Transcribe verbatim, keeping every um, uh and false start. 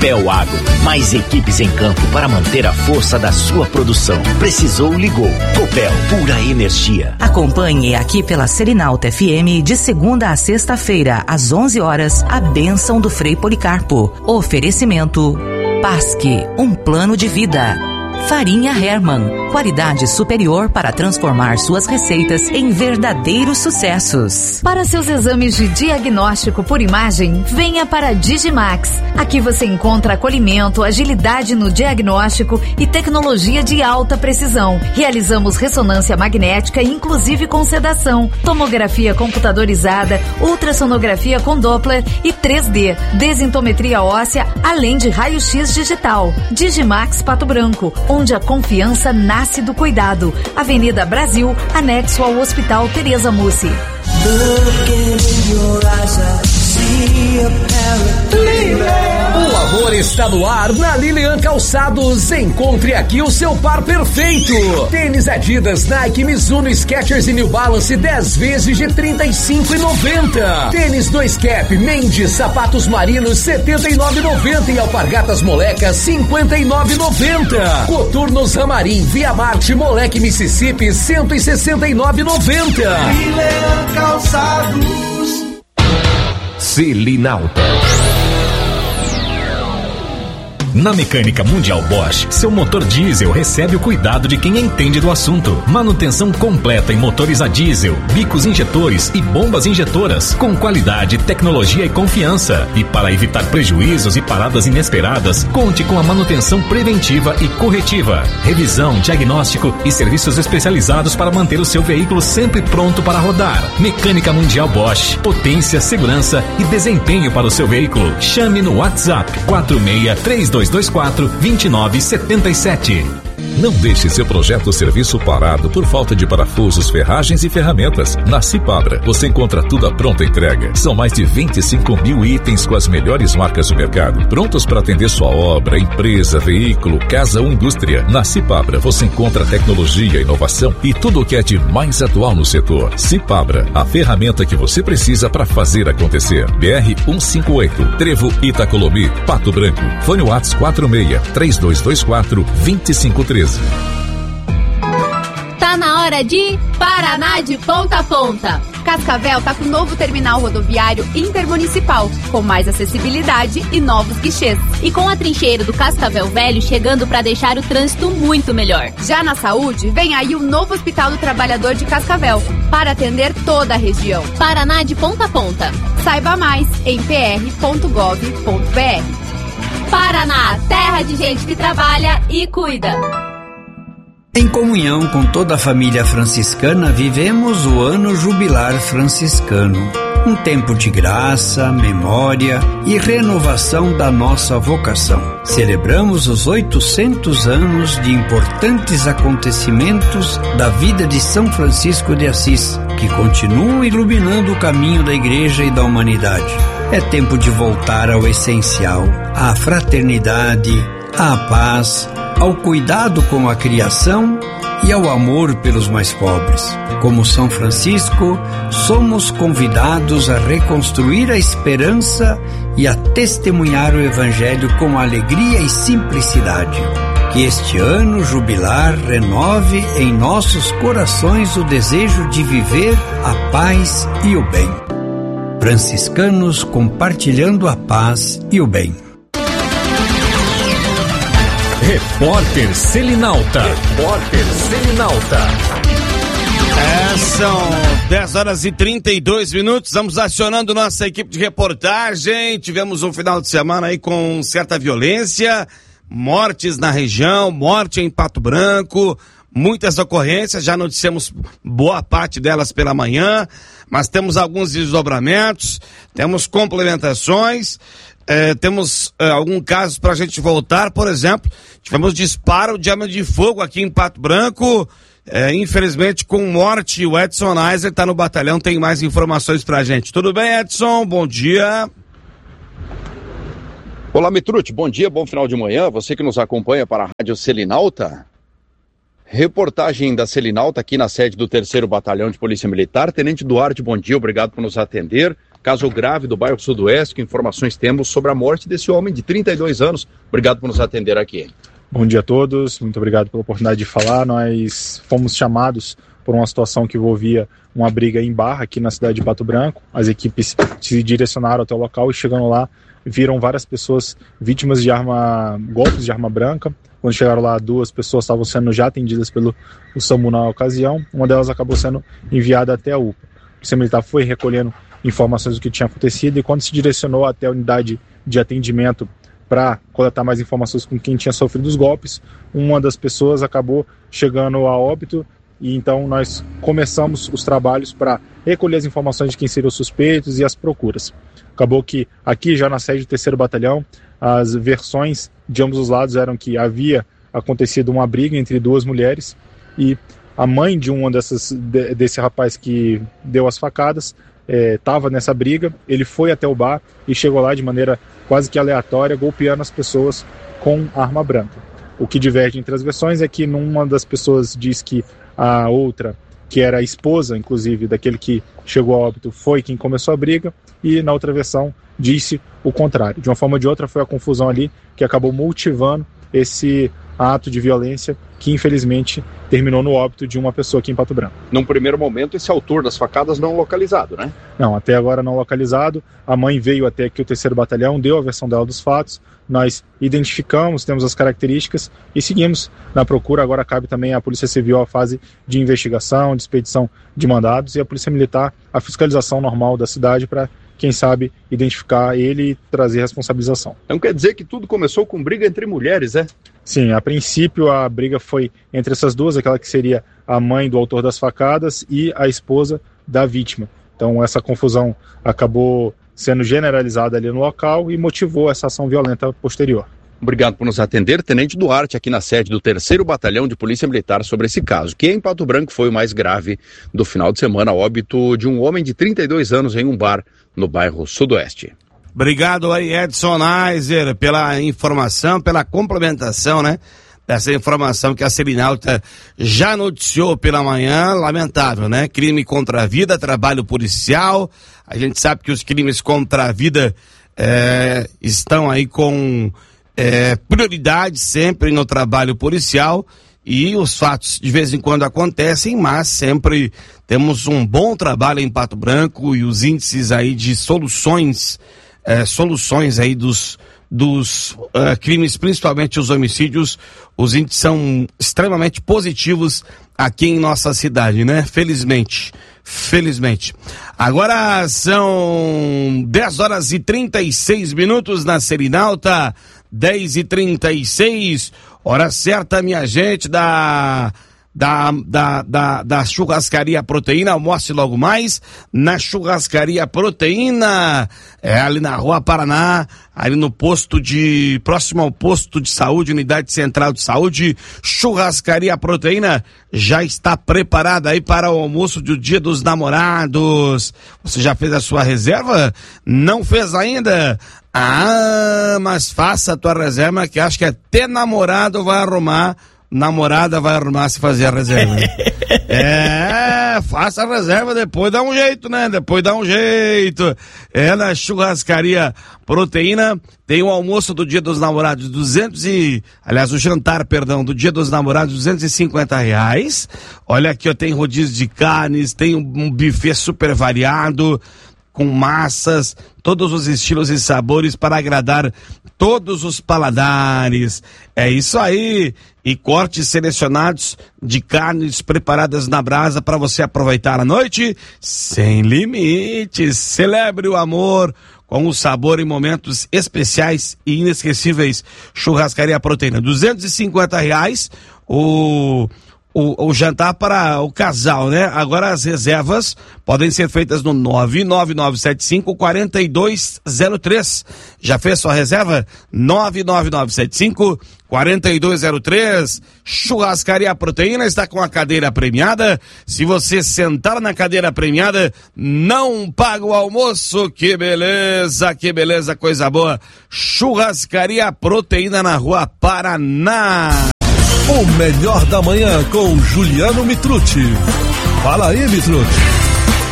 Copel Agro, mais equipes em campo para manter a força da sua produção. Precisou, ligou. Copel, pura energia. Acompanhe aqui pela Selinalta F M de segunda a sexta-feira, às onze horas, a bênção do Frei Policarpo. Oferecimento Pasque, um plano de vida. Farinha Hermann, qualidade superior para transformar suas receitas em verdadeiros sucessos. Para seus exames de diagnóstico por imagem, venha para a Digimax. Aqui você encontra acolhimento, agilidade no diagnóstico e tecnologia de alta precisão. Realizamos ressonância magnética, inclusive com sedação, tomografia computadorizada, ultrassonografia com Doppler e três D, desintometria óssea, além de raio-x digital. Digimax Pato Branco, onde a confiança nasce do cuidado. Avenida Brasil, anexo ao Hospital Tereza Mussi. O amor está no ar na Lilian Calçados. Encontre aqui o seu par perfeito. Tênis Adidas, Nike, Mizuno, Skechers e New Balance dez vezes de trinta e cinco reais e noventa centavos. Tênis dois Cap, Mendes, sapatos marinos setenta e nove reais e noventa centavos e alpargatas Moleca cinquenta e nove reais e noventa centavos. Coturnos Ramarim, Via Marte, Moleque Mississippi cento e sessenta e nove reais e noventa centavos. Lilian Calçados. Selinalta. Na Mecânica Mundial Bosch, seu motor diesel recebe o cuidado de quem entende do assunto. Manutenção completa em motores a diesel, bicos injetores e bombas injetoras, com qualidade, tecnologia e confiança. E para evitar prejuízos e paradas inesperadas, conte com a manutenção preventiva e corretiva, revisão, diagnóstico e serviços especializados para manter o seu veículo sempre pronto para rodar. Mecânica Mundial Bosch, potência, segurança e desempenho para o seu veículo. Chame no WhatsApp quatro seis três dois dois quatro dois nove sete sete. Não deixe seu projeto ou serviço parado por falta de parafusos, ferragens e ferramentas. Na Cipabra, você encontra tudo à pronta entrega. São mais de vinte e cinco mil itens com as melhores marcas do mercado, prontos para atender sua obra, empresa, veículo, casa ou indústria. Na Cipabra, você encontra tecnologia, inovação e tudo o que é de mais atual no setor. Cipabra, a ferramenta que você precisa para fazer acontecer. B R cento e cinquenta e oito, Trevo, Itacolomi, Pato Branco. Fone WhatsApp quatro seis três dois dois quatro dois cinco três. Tá na hora de Paraná de Ponta a Ponta. Cascavel tá com o novo terminal rodoviário intermunicipal, com mais acessibilidade e novos guichês. E com a trincheira do Cascavel Velho chegando para deixar o trânsito muito melhor. Já na saúde, vem aí o novo Hospital do Trabalhador de Cascavel, para atender toda a região. Paraná de Ponta a Ponta. Saiba mais em p r ponto gov ponto b r. Paraná, terra de gente que trabalha e cuida. Em comunhão com toda a família franciscana, vivemos o ano jubilar franciscano. Um tempo de graça, memória e renovação da nossa vocação. Celebramos os oitocentos anos de importantes acontecimentos da vida de São Francisco de Assis, que continuam iluminando o caminho da Igreja e da humanidade. É tempo de voltar ao essencial, à fraternidade, à paz, ao cuidado com a criação e ao amor pelos mais pobres. Como São Francisco, somos convidados a reconstruir a esperança e a testemunhar o Evangelho com alegria e simplicidade. Que este ano jubilar renove em nossos corações o desejo de viver a paz e o bem. Franciscanos compartilhando a paz e o bem. Repórter Selinalta. Repórter Selinalta. É, são dez horas e trinta e dois minutos. Vamos acionando nossa equipe de reportagem. Tivemos um final de semana aí com certa violência, mortes na região, morte em Pato Branco, muitas ocorrências. Já noticiamos boa parte delas pela manhã, mas temos alguns desdobramentos, temos complementações. É, temos é, alguns casos para a gente voltar. Por exemplo, tivemos disparo de arma de fogo aqui em Pato Branco, é, infelizmente com morte. O Edson Eiser está no batalhão, tem mais informações para a gente. Tudo bem, Edson? Bom dia. Olá, Mitrute, bom dia, bom final de manhã. Você que nos acompanha para a Rádio Selinalta. Reportagem da Selinalta aqui na sede do terceiro Batalhão de Polícia Militar. Tenente Duarte, bom dia, obrigado por nos atender. caso grave do bairro Sudoeste, que informações temos sobre a morte desse homem de trinta e dois anos. Obrigado por nos atender aqui. Bom dia a todos, muito obrigado pela oportunidade de falar. Nós fomos chamados por uma situação que envolvia uma briga em Barra, aqui na cidade de Pato Branco. As equipes se direcionaram até o local e, chegando lá, viram várias pessoas vítimas de arma, golpes de arma branca. Quando chegaram lá, duas pessoas estavam sendo já atendidas pelo o SAMU na ocasião. Uma delas acabou sendo enviada até a U P A. A Polícia Militar foi recolhendo informações do que tinha acontecido e, quando se direcionou até a unidade de atendimento para coletar mais informações com quem tinha sofrido os golpes, uma das pessoas acabou chegando a óbito, e então nós começamos os trabalhos para recolher as informações de quem seriam os suspeitos e as procuras. Acabou que aqui, já na sede do terceiro Batalhão, as versões de ambos os lados eram que havia acontecido uma briga entre duas mulheres, e a mãe de um dessas, de, desse rapaz que deu as facadas estava é, nessa briga. Ele foi até o bar e chegou lá de maneira quase que aleatória, golpeando as pessoas com arma branca. O que diverge entre as versões é que numa das pessoas diz que a outra, que era a esposa, inclusive, daquele que chegou a óbito, foi quem começou a briga, e na outra versão disse o contrário. De uma forma ou de outra, foi a confusão ali que acabou motivando esse ato de violência que, infelizmente, terminou no óbito de uma pessoa aqui em Pato Branco. Num primeiro momento, esse autor das facadas não localizado, né? Não, até agora não localizado. A mãe veio até aqui o terceiro Batalhão, deu a versão dela dos fatos, nós identificamos, temos as características e seguimos na procura. Agora cabe também à Polícia Civil a fase de investigação, de expedição de mandados, e a Polícia Militar a fiscalização normal da cidade para, quem sabe, identificar ele e trazer responsabilização. Então quer dizer que tudo começou com briga entre mulheres, é? Sim, a princípio a briga foi entre essas duas, aquela que seria a mãe do autor das facadas e a esposa da vítima. Então essa confusão acabou sendo generalizada ali no local e motivou essa ação violenta posterior. Obrigado por nos atender, Tenente Duarte, aqui na sede do terceiro Batalhão de Polícia Militar, sobre esse caso, que em Pato Branco foi o mais grave do final de semana, óbito de um homem de trinta e dois anos em um bar no bairro Sudoeste. Obrigado aí, Edson Neiser, pela informação, pela complementação, né? Dessa informação que a Selinalta já noticiou pela manhã. Lamentável, né? Crime contra a vida, trabalho policial. A gente sabe que os crimes contra a vida é, estão aí com é, prioridade sempre no trabalho policial, e os fatos de vez em quando acontecem, mas sempre temos um bom trabalho em Pato Branco, e os índices aí de soluções É, soluções aí dos, dos uh, crimes, principalmente os homicídios, os índices são extremamente positivos aqui em nossa cidade, né? Felizmente, felizmente. Agora são dez horas e trinta e seis minutos na Selinalta, dez e trinta e seis, hora certa, minha gente, da... Da, da, da, da Churrascaria Proteína. Almoce logo mais na Churrascaria Proteína, é ali na Rua Paraná, ali no posto de, próximo ao posto de saúde, Unidade Central de Saúde. Churrascaria Proteína já está preparada aí para o almoço do Dia dos Namorados. Você já fez a sua reserva? Não fez ainda? Ah, mas faça a tua reserva, que acho que até namorado vai arrumar. Namorada vai arrumar se fazer a reserva. É, faça a reserva, depois dá um jeito, né? Depois dá um jeito. É na Churrascaria Proteína, tem o almoço do Dia dos Namorados, duzentos e, aliás, o jantar, perdão, do Dia dos Namorados, duzentos e cinquenta reais. Olha aqui, ó, tem rodízio de carnes, tem um, um buffet super variado, com massas, todos os estilos e sabores para agradar todos os paladares. É isso aí. E cortes selecionados de carnes preparadas na brasa para você aproveitar a noite sem limites. Celebre o amor com o sabor em momentos especiais e inesquecíveis. Churrascaria Proteína, duzentos e cinquenta reais o O, o jantar para o casal, né? Agora as reservas podem ser feitas no nove nove nove sete cinco, quatro dois zero três. Já fez sua reserva? nove nove nove sete cinco, quatro dois zero três. Churrascaria Proteína está com a cadeira premiada. Se você sentar na cadeira premiada, não paga o almoço. Que beleza, que beleza, coisa boa. Churrascaria Proteína na Rua Paraná. O melhor da manhã com Juliano Mitrucci. Fala aí, Mitrucci.